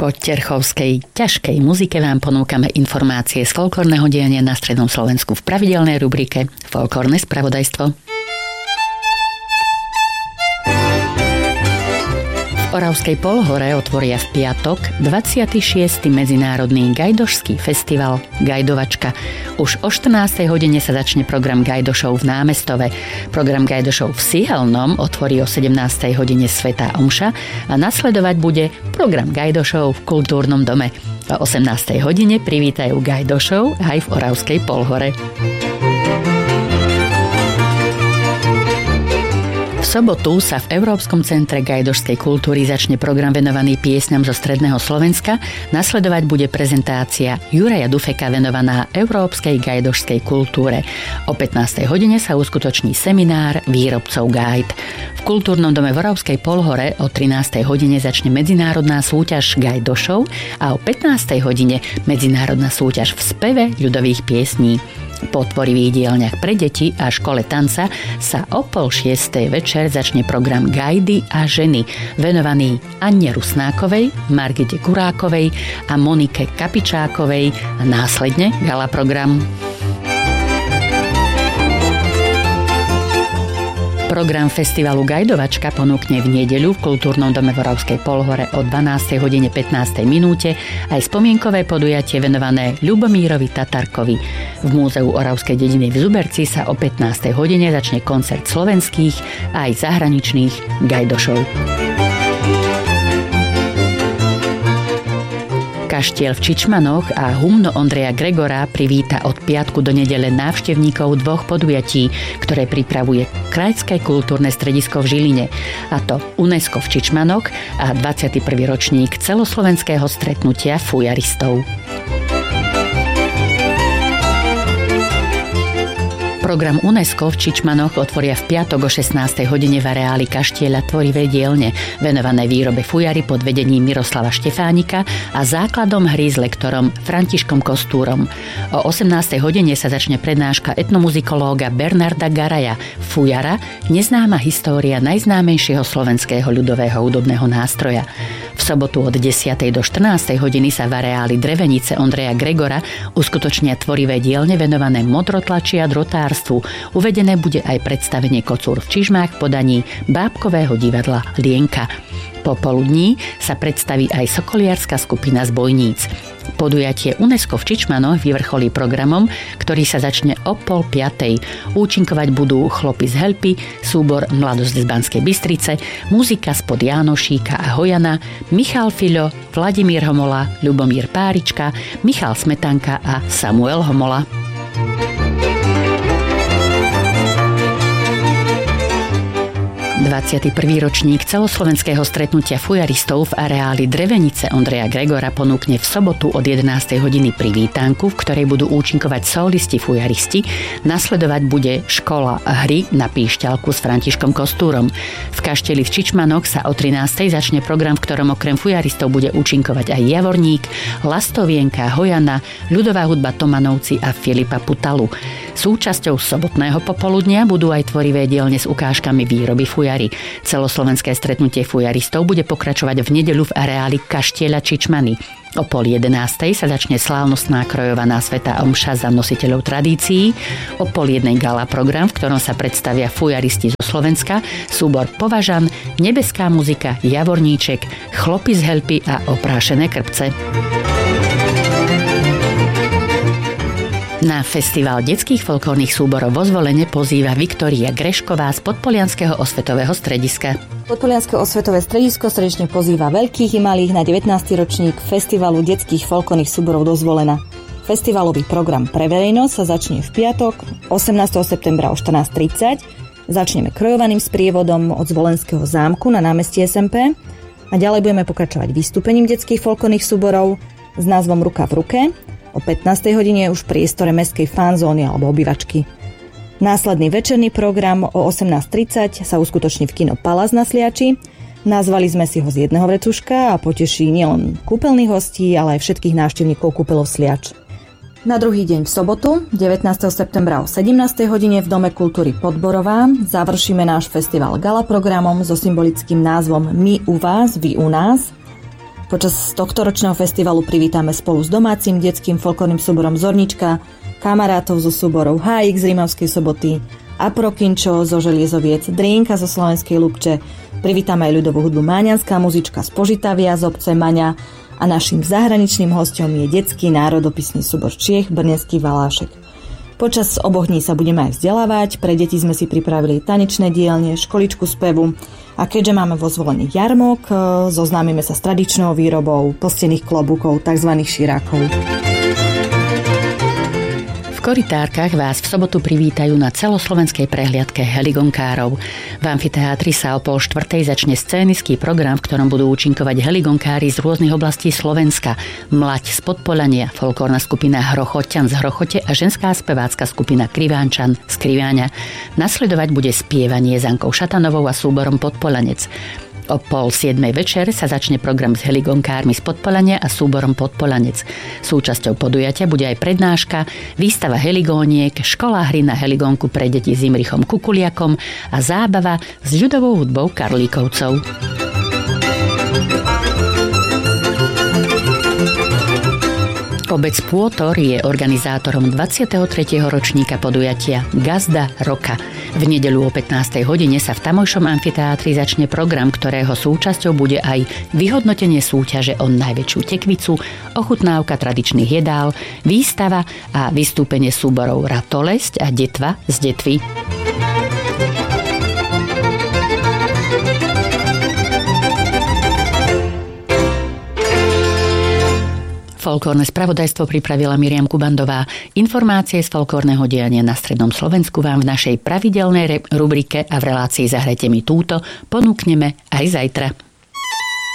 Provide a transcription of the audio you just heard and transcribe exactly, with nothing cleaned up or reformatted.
Po terchovskej ťažkej muzike vám ponúkame informácie z folklórneho diania na strednom Slovensku v pravidelnej rubrike Folklórne spravodajstvo. V Oravskej Polhore otvoria v piatok dvadsiaty šiesty medzinárodný gajdošský festival Gajdovačka. Už o štrnástej hodine sa začne program Gajdošov v Námestove. Program Gajdošov v Sihelnom otvorí o sedemnástej hodine svätá omša a nasledovať bude program Gajdošov v Kultúrnom dome. O osemnástej hodine privítajú Gajdošov aj v Oravskej Polhore. V sobotu sa v Európskom centre gajdošskej kultúry začne program venovaný piesňam zo stredného Slovenska. Nasledovať bude prezentácia Juraja Dufeka venovaná európskej gajdošskej kultúre. O pätnástej hodine sa uskutoční seminár výrobcov gajd. V Kultúrnom dome v Oravskej Polhore o trinástej hodine začne medzinárodná súťaž gajdošov a o pätnástej hodine medzinárodná súťaž v speve ľudových piesní. Po tvorivých dielňach pre deti a škole tanca sa o pol šiestej večer začne program Gajdy a ženy, venovaný Anne Rusnákovej, Margite Kurákovej a Monike Kapičákovej a následne gala program. Program festivalu Gajdovačka ponúkne v nedeľu v Kultúrnom dome v Oravskej Polhore o dvanástej hodine pätnástej minúte aj spomienkové podujatie venované Ľubomírovi Tatarkovi. V Múzeu Oravskej dediny v Zuberci sa o pätnástej hodine začne koncert slovenských a aj zahraničných gajdošov. Kaštiel v Čičmanoch a Humno Ondreja Gregora privíta od piatku do nedele návštevníkov dvoch podujatí, ktoré pripravuje Krajské kultúrne stredisko v Žiline, a to UNESCO v Čičmanoch a dvadsiaty prvý ročník celoslovenského stretnutia fujaristov. Program UNESCO v Čičmanoch otvoria v piatok o šestnástej hodine v areáli Kaštieľa tvorivé dielne, venované výrobe fujary pod vedením Miroslava Štefánika a základom hry s lektorom Františkom Kostúrom. O osemnástej hodine sa začne prednáška etnomuzikológa Bernarda Garaja Fujara, neznáma história najznámejšieho slovenského ľudového hudobného nástroja. V sobotu od desiatej do štrnástej hodiny sa v areáli Drevenice Ondreja Gregora uskutočnia tvorivé dielne venované modrotlači a drotárstvu. Uvedené bude aj predstavenie Kocúr v Čižmách v podaní bábkového divadla Lienka. Popoludní sa predstaví aj sokoliarska skupina z Bojníc. Podujatie UNESCO v Čičmanoch vyvrcholí programom, ktorý sa začne o pol piatej. Účinkovať budú Chlopi z Helpy, súbor Mladosť z Banskej Bystrice, muzika spod Jánošíka a Hojana, Michal Filo, Vladimír Homola, Ľubomír Párička, Michal Smetanka a Samuel Homola. dvadsiaty prvý ročník celoslovenského stretnutia fujaristov v areáli Drevenice Ondreja Gregora ponúkne v sobotu od jedenástej hodiny privítánku, v ktorej budú účinkovať solisti fujaristi. Nasledovať bude škola hry na píšťalku s Františkom Kostúrom. V Kaštieli v Čičmanoch sa o trinástej začne program, v ktorom okrem fujaristov bude účinkovať aj Javorník, Lastovienka, Hojana, ľudová hudba Tomanovci a Filipa Putalu. Súčasťou sobotného popoludnia budú aj tvorivé dielne s ukážkami výroby fujary. Celoslovenské stretnutie fujaristov bude pokračovať v nedeľu v areáli Kaštieľa Čičmany. O pol jedenástej sa začne slávnostná krojovaná svätá omša za nositeľov tradícií. O pol jednej gala program, v ktorom sa predstavia fujaristi zo Slovenska, súbor Považan, Nebeská muzika, Javorníček, Chlopi z Helpy a Oprášené krpce. Na festival detských folklórnych súborov vo Zvolene pozýva Viktória Grešková z Podpolianskeho osvetového strediska. Podpolianske osvetové stredisko srdečne pozýva veľkých i malých na devätnásty ročník festivalu detských folklórnych súborov do Zvolena. Festivalový program pre verejnosť sa začne v piatok osemnásteho septembra o štrnásť tridsať. Začneme krojovaným sprievodom od Zvolenského zámku na námestí es em pé a ďalej budeme pokračovať vystúpením detských folklórnych súborov s názvom Ruka v ruke. O pätnástej hodine už v priestore mestskej fanzóny alebo obývačky. Následný večerný program o osemnásť tridsať sa uskutoční v kino Palác na Sliači. Nazvali sme si ho z jedného vrecuška a poteší nielen kúpeľných hostí, ale aj všetkých návštevníkov kúpeľov Sliač. Na druhý deň v sobotu, devätnásteho septembra o sedemnástej hodine v Dome kultúry Podborová završíme náš festival gala programom so symbolickým názvom My u vás, vy u nás. Počas tohto ročného festivalu privítame spolu s domácim detským folklórnym súborom Zornička kamarátov zo súborov há iks z Rímavskej Soboty, Aprokinčo zo Želiezoviec, Drinka zo Slovenskej Lupče. Privítame aj ľudovú hudbu Máňanská muzička z Požitavia z obce Maňa a naším zahraničným hosťom je detský národopisný súbor Čiech Brnenský Valášek. Počas oboch dní sa budeme aj vzdelávať, pre deti sme si pripravili tanečné dielne, školičku spevu a keďže máme vo Zvolení jarmok, zoznámime sa s tradičnou výrobou plstených klobúkov, tzv. Širákov. V Korytárkach vás v sobotu privítajú na celoslovenskej prehliadke heligonkárov. V amfiteátri sa o pol štvrtej začne scénický program, v ktorom budú účinkovať heligonkári z rôznych oblastí Slovenska. Mlať z Podpolania, folklórna skupina Hrochoťan z Hrochote a ženská spevácka skupina Krivánčan z Kriváňa. Nasledovať bude spievanie s Ankou Šatanovou a súborom Podpolanec. O pol siedmej večer sa začne program s heligonkármi z Podpolania a súborom Podpolanec. Súčasťou podujatia bude aj prednáška, výstava heligóniek, škola hry na heligónku pre deti s Imrichom Kukuliakom a zábava s ľudovou hudbou Karlíkovcov. Obec Pôtor je organizátorom dvadsiateho tretieho ročníka podujatia Gazda roka. V nedeľu o pätnástej hodine sa v tamojšom amfiteátri začne program, ktorého súčasťou bude aj vyhodnotenie súťaže o najväčšiu tekvicu, ochutnávka tradičných jedál, výstava a vystúpenie súborov Ratolesť a Detva z Detvy. Folklórne spravodajstvo pripravila Miriam Kubandová. Informácie z folklórneho diania na strednom Slovensku vám v našej pravidelnej rubrike a v relácii Zahrajte mi túto ponúkneme aj zajtra.